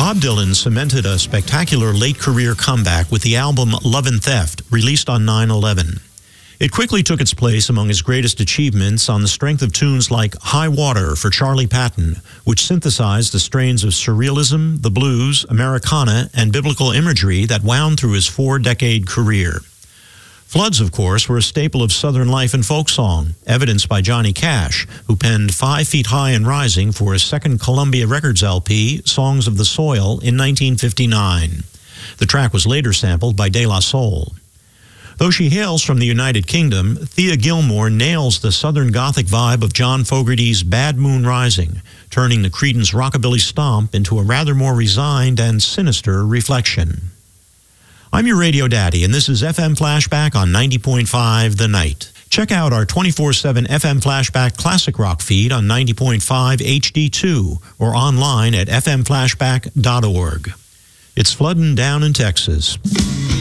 Bob Dylan cemented a spectacular late-career comeback with the album Love and Theft, released on 9/11. It quickly took its place among his greatest achievements on the strength of tunes like High Water for Charlie Patton, which synthesized the strains of surrealism, the blues, Americana, and biblical imagery that wound through his 4-decade career. Floods, of course, were a staple of Southern life and folk song, evidenced by Johnny Cash, who penned 5 Feet High and Rising for his second Columbia Records LP, Songs of the Soil, in 1959. The track was later sampled by De La Soul. Though she hails from the United Kingdom, Thea Gilmore nails the Southern Gothic vibe of John Fogerty's Bad Moon Rising, turning the Creedence rockabilly stomp into a rather more resigned and sinister reflection. I'm your Radio Daddy, and this is FM Flashback on 90.5 The Night. Check out our 24/7 FM Flashback Classic Rock feed on 90.5 HD2 or online at fmflashback.org. It's flooding down in Texas.